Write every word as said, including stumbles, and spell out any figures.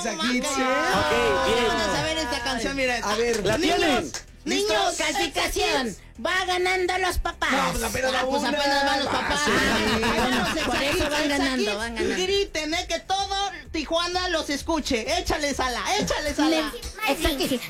mensajitos. Ok, bien. Vamos a ver esta canción, mira. A ver, ¿La tienen? Niños, Calificación. Va ganando los papás. No, pues apenas va Ah, pues una. apenas van los papás. Ah, sí. Ahí van los Por eso exaquitos, van ganando, exaquitos. van ganando. Griten, eh, que todo Tijuana los escuche. Échale sala, échale sala. Le- Exacto.